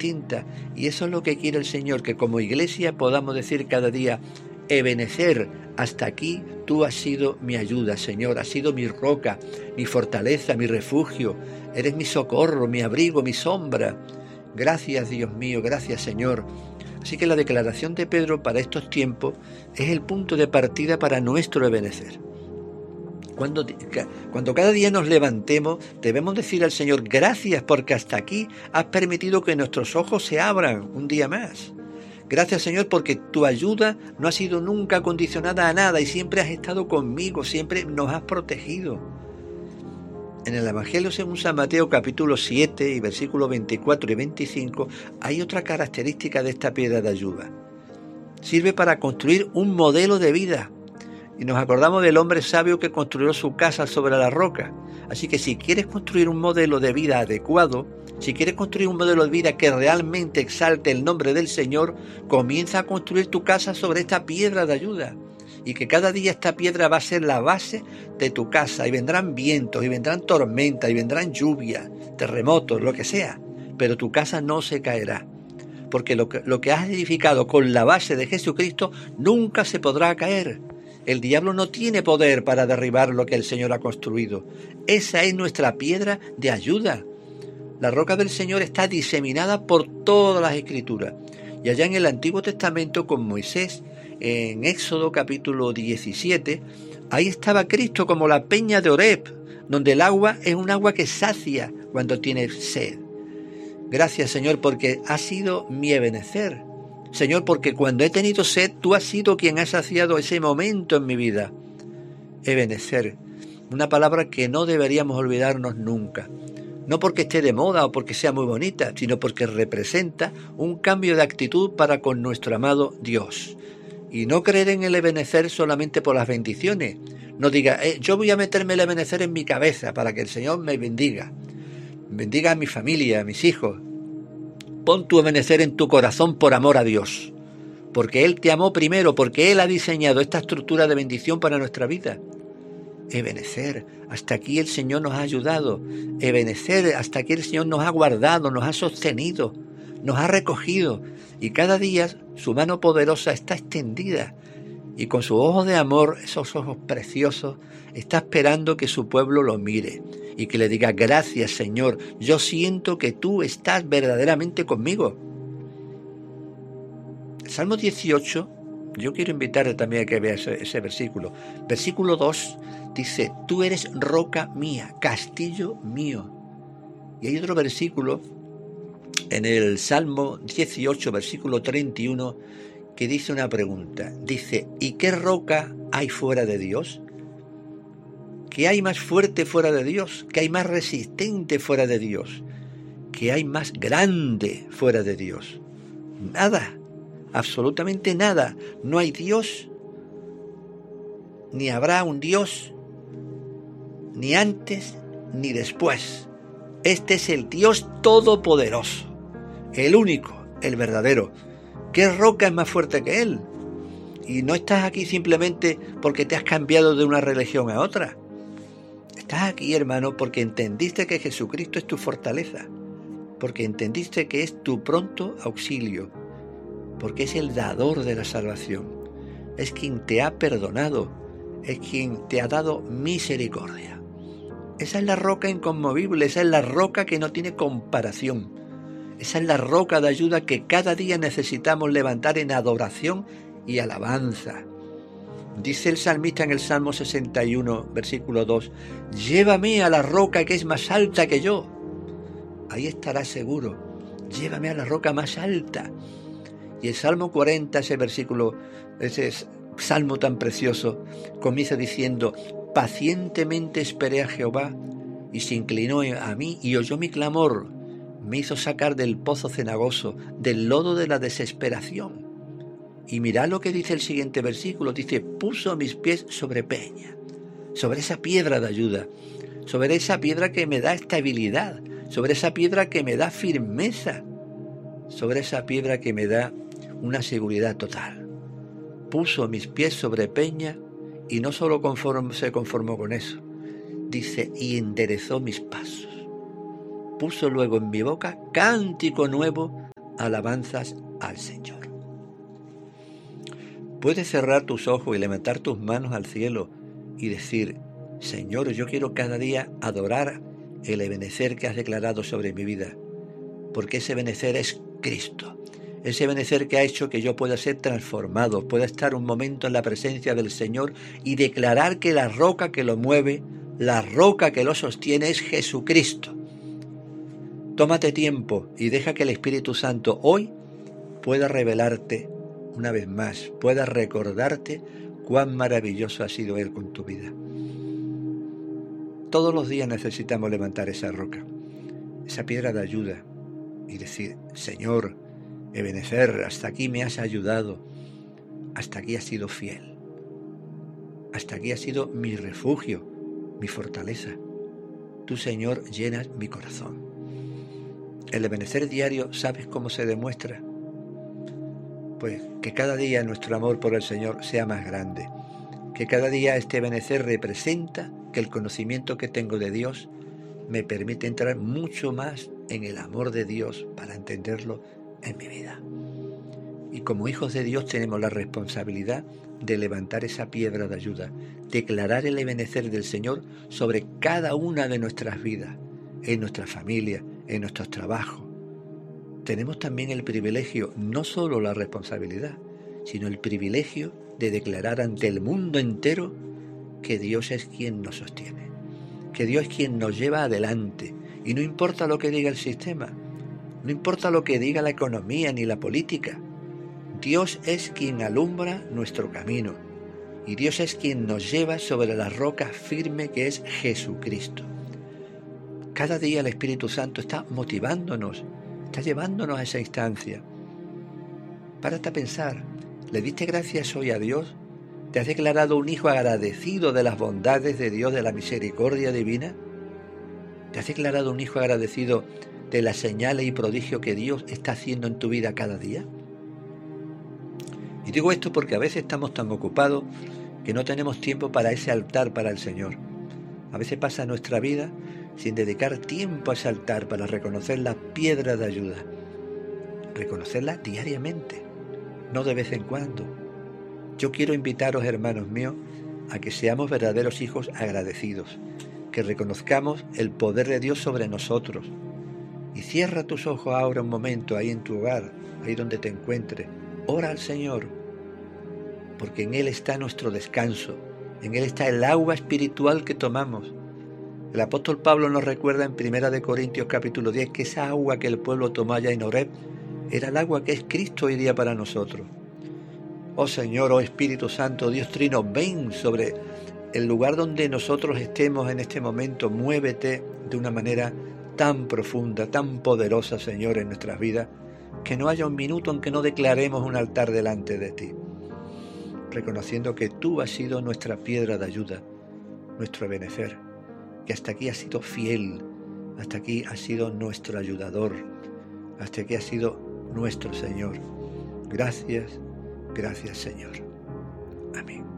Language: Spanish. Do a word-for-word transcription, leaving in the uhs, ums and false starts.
distinta. Y eso es lo que quiere el Señor, que como iglesia podamos decir cada día: Ebenezer, hasta aquí tú has sido mi ayuda, Señor, has sido mi roca, mi fortaleza, mi refugio, eres mi socorro, mi abrigo, mi sombra. Gracias, Dios mío, gracias, Señor. Así que la declaración de Pedro para estos tiempos es el punto de partida para nuestro Ebenezer. Cuando, cuando cada día nos levantemos, debemos decir al Señor: gracias, porque hasta aquí has permitido que nuestros ojos se abran un día más. Gracias, Señor, porque tu ayuda no ha sido nunca condicionada a nada y siempre has estado conmigo, siempre nos has protegido. En el Evangelio según San Mateo capítulo siete y versículos veinticuatro y veinticinco hay otra característica de esta piedra de ayuda. Sirve para construir un modelo de vida. Y nos acordamos del hombre sabio que construyó su casa sobre la roca. Así que si quieres construir un modelo de vida adecuado, si quieres construir un modelo de vida que realmente exalte el nombre del Señor, comienza a construir tu casa sobre esta piedra de ayuda. Y que cada día esta piedra va a ser la base de tu casa. Y vendrán vientos, y vendrán tormentas, y vendrán lluvias, terremotos, lo que sea. Pero tu casa no se caerá. Porque lo que, lo que has edificado con la base de Jesucristo nunca se podrá caer. El diablo no tiene poder para derribar lo que el Señor ha construido. Esa es nuestra piedra de ayuda. La roca del Señor está diseminada por todas las Escrituras. Y allá en el Antiguo Testamento con Moisés, en Éxodo capítulo diecisiete, ahí estaba Cristo como la peña de Oreb, donde el agua es un agua que sacia cuando tiene sed. Gracias, Señor, porque has sido mi Ebenezer. Señor, porque cuando he tenido sed, tú has sido quien ha saciado ese momento en mi vida. Ebenezer, una palabra que no deberíamos olvidarnos nunca. No porque esté de moda o porque sea muy bonita, sino porque representa un cambio de actitud para con nuestro amado Dios. Y no creer en el Ebenezer solamente por las bendiciones. No diga, eh, yo voy a meterme el Ebenezer en mi cabeza para que el Señor me bendiga. Bendiga a mi familia, a mis hijos. Pon tu Ebenezer en tu corazón por amor a Dios, porque Él te amó primero, porque Él ha diseñado esta estructura de bendición para nuestra vida. Ebenezer, hasta aquí el Señor nos ha ayudado. Ebenezer, hasta aquí el Señor nos ha guardado, nos ha sostenido, nos ha recogido. Y cada día su mano poderosa está extendida. Y con sus ojos de amor, esos ojos preciosos, está esperando que su pueblo lo mire. Y que le diga: gracias, Señor, yo siento que tú estás verdaderamente conmigo. El Salmo dieciocho, yo quiero invitarte también a que veas ese, ese versículo. Versículo dos dice: tú eres roca mía, castillo mío. Y hay otro versículo en el Salmo dieciocho, versículo treinta y uno, que dice una pregunta. Dice: ¿y qué roca hay fuera de Dios? ¿Qué hay más fuerte fuera de Dios? ¿Qué hay más resistente fuera de Dios? ¿Qué hay más grande fuera de Dios? Nada, absolutamente nada. No hay Dios, ni habrá un Dios, ni antes ni después. Este es el Dios todopoderoso, el único, el verdadero. ¿Qué roca es más fuerte que Él? Y no estás aquí simplemente porque te has cambiado de una religión a otra. Estás aquí, hermano, porque entendiste que Jesucristo es tu fortaleza, porque entendiste que es tu pronto auxilio, porque es el dador de la salvación, es quien te ha perdonado, es quien te ha dado misericordia. Esa es la roca inconmovible, esa es la roca que no tiene comparación, esa es la roca de ayuda que cada día necesitamos levantar en adoración y alabanza. Dice el salmista en el Salmo sesenta y uno, versículo dos, llévame a la roca que es más alta que yo. Ahí estarás seguro. Llévame a la roca más alta. Y el Salmo cuarenta, ese versículo, ese salmo tan precioso, comienza diciendo: pacientemente esperé a Jehová, y se inclinó a mí y oyó mi clamor. Me hizo sacar del pozo cenagoso, del lodo de la desesperación. Y mirad lo que dice el siguiente versículo, dice: puso mis pies sobre peña, sobre esa piedra de ayuda, sobre esa piedra que me da estabilidad, sobre esa piedra que me da firmeza, sobre esa piedra que me da una seguridad total. Puso mis pies sobre peña y no solo conform, se conformó con eso, dice: y enderezó mis pasos. Puso luego en mi boca cántico nuevo alabanzas al Señor. Puedes cerrar tus ojos y levantar tus manos al cielo y decir: Señor, yo quiero cada día adorar el Ebenecer que has declarado sobre mi vida, porque ese Ebenecer es Cristo, ese Ebenecer que ha hecho que yo pueda ser transformado, pueda estar un momento en la presencia del Señor y declarar que la roca que lo mueve, la roca que lo sostiene es Jesucristo. Tómate tiempo y deja que el Espíritu Santo hoy pueda revelarte una vez más, pueda recordarte cuán maravilloso ha sido Él con tu vida. Todos los días necesitamos levantar esa roca, esa piedra de ayuda y decir: Señor, Ebenecer, hasta aquí me has ayudado, hasta aquí has sido fiel, hasta aquí has sido mi refugio, mi fortaleza. Tú, Señor, llenas mi corazón. El Ebenecer diario, ¿sabes cómo se demuestra? Pues que cada día nuestro amor por el Señor sea más grande, que cada día este Ebenecer representa que el conocimiento que tengo de Dios me permite entrar mucho más en el amor de Dios para entenderlo en mi vida. Y como hijos de Dios tenemos la responsabilidad de levantar esa piedra de ayuda, declarar el Ebenecer del Señor sobre cada una de nuestras vidas, en nuestra familia, en nuestros trabajos. Tenemos también el privilegio, no solo la responsabilidad, sino el privilegio de declarar ante el mundo entero que Dios es quien nos sostiene, que Dios es quien nos lleva adelante, y no importa lo que diga el sistema, no importa lo que diga la economía ni la política, Dios es quien alumbra nuestro camino, y Dios es quien nos lleva sobre la roca firme que es Jesucristo. Cada día el Espíritu Santo está motivándonos, está llevándonos a esa instancia. Párate a pensar, ¿le diste gracias hoy a Dios? ¿Te has declarado un hijo agradecido de las bondades de Dios, de la misericordia divina? ¿Te has declarado un hijo agradecido de las señales y prodigios que Dios está haciendo en tu vida cada día? Y digo esto porque a veces estamos tan ocupados que no tenemos tiempo para ese altar para el Señor. A veces pasa nuestra vida sin dedicar tiempo a ese altar para reconocer la piedra de ayuda. Reconocerla diariamente, no de vez en cuando. Yo quiero invitaros, hermanos míos, a que seamos verdaderos hijos agradecidos, que reconozcamos el poder de Dios sobre nosotros. Y cierra tus ojos ahora un momento ahí en tu hogar, ahí donde te encuentres. Ora al Señor, porque en Él está nuestro descanso, en Él está el agua espiritual que tomamos. El apóstol Pablo nos recuerda en primera de Corintios capítulo diez que esa agua que el pueblo tomó allá en Horeb era el agua que es Cristo hoy día para nosotros. Oh Señor, oh Espíritu Santo, Dios Trino, ven sobre el lugar donde nosotros estemos en este momento. Muévete de una manera tan profunda, tan poderosa, Señor, en nuestras vidas, que no haya un minuto en que no declaremos un altar delante de ti, reconociendo que tú has sido nuestra piedra de ayuda, nuestro Ebenecer, que hasta aquí has sido fiel, hasta aquí has sido nuestro ayudador, hasta aquí has sido nuestro Señor. Gracias, gracias Señor. Amén.